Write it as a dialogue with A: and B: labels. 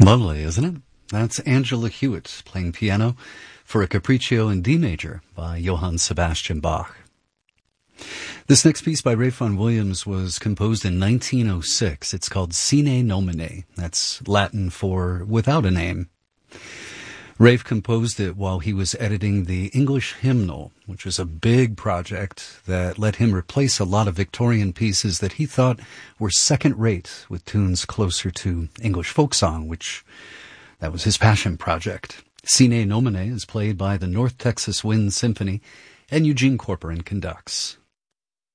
A: Lovely, isn't it? That's Angela Hewitt playing piano for a Capriccio in D major by Johann Sebastian Bach. This next piece by Ralph Vaughan Williams was composed in 1906. It's called Sine Nomine. That's Latin for without a name. Ralph composed it while he was editing the English hymnal, which was a big project that let him replace a lot of Victorian pieces that he thought were second-rate with tunes closer to English folk song, which that was his passion project. Sine Nomine is played by the North Texas Wind Symphony, and Eugene Corporon conducts.